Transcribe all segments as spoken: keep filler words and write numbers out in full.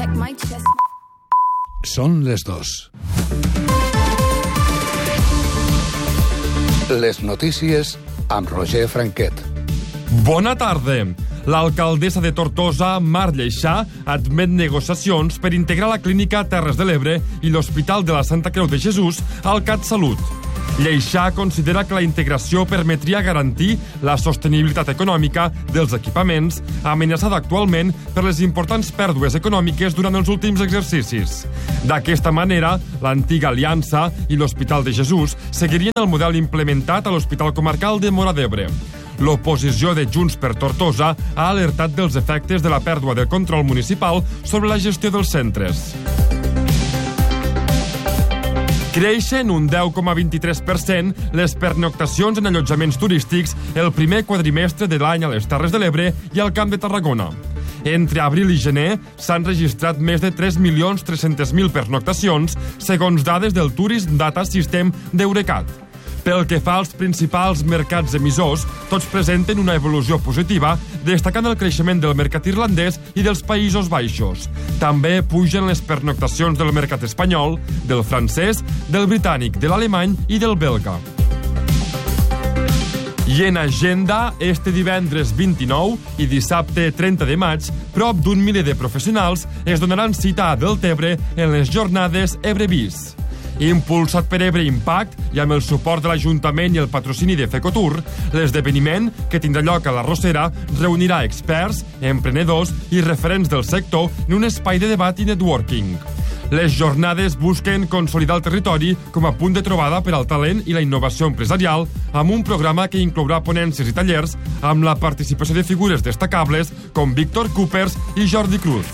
Són les dos. Les notícies amb Roger Franquet. Bona tarda. L'alcaldessa de Tortosa, Mar Lleixà, admet negociacions per integrar la clínica Terres de l'Ebre i l'Hospital de la Santa Creu de Jesús al CatSalut. Lleixà considera que la integració permetria garantir la sostenibilitat econòmica dels equipaments, amenaçada actualment per les importants pèrdues econòmiques durant els últims exercicis. D'aquesta manera, l'antiga Aliança i l'Hospital de Jesús seguirien el model implementat a l'Hospital Comarcal de Móra d'Ebre. L'oposició de Junts per Tortosa ha alertat dels efectes de la pèrdua del control municipal sobre la gestió dels centres. Creixen un deu coma vint-i-tres per cent les pernoctacions en allotjaments turístics el primer quadrimestre de l'any a les Terres de l'Ebre i al Camp de Tarragona. Entre abril i gener s'han registrat més de tres milions tres-cents mil pernoctacions, segons dades del Tourist Data System d'Eurecat. Pel que fa als principals mercats emissors, tots presenten una evolució positiva, destacant el creixement del mercat irlandès i dels Països Baixos. També pugen les pernoctacions del mercat espanyol, del francès, del britànic, de l'alemany i del belga. I en agenda, este divendres vint-i-nou i dissabte trenta de maig, prop d'un miler de professionals es donaran cita a Deltebre en les jornades Ebrebis. Impulsat per Ebre Impact i amb el suport de l'Ajuntament i el patrocini de Fecotur, l'esdeveniment, que tindrà lloc a la Rosera, reunirà experts, emprenedors i referents del sector en un espai de debat i networking. Les jornades busquen consolidar el territori com a punt de trobada per al talent i la innovació empresarial, amb un programa que inclourà ponències i tallers amb la participació de figures destacables com Víctor Coopers i Jordi Cruz.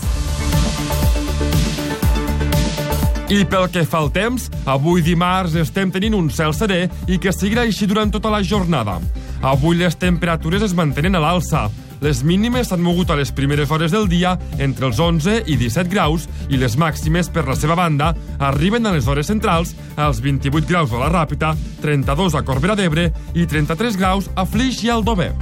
I pel que fa al temps, avui dimarts estem tenint un cel serè i que seguirà així durant tota la jornada. Avui les temperatures es mantenen a l'alça. Les mínimes s'han mogut a les primeres hores del dia entre els onze i disset graus i les màximes, per la seva banda, arriben a les hores centrals als vint-i-vuit graus a la Ràpita, trenta-dos a Corbera d'Ebre i trenta-tres graus a Flix i Aldover.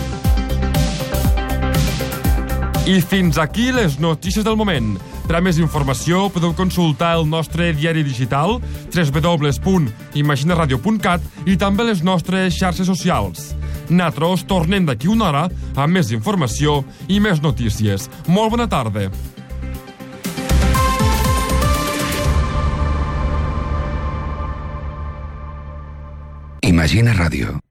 I fins aquí les notícies del moment. Per a més informació podeu consultar el nostre diari digital w w w punt imaginaradio punt cat i també les nostres xarxes socials. Nosaltres tornem d'aquí una hora amb més informació i més notícies. Molt bona tarda. Imagina Ràdio.